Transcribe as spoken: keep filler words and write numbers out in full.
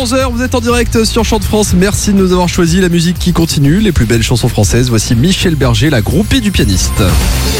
onze heures, vous êtes en direct sur Chant de France. Merci de nous avoir choisi la musique qui continue, les plus belles chansons françaises. Voici Michel Berger, la groupie du pianiste.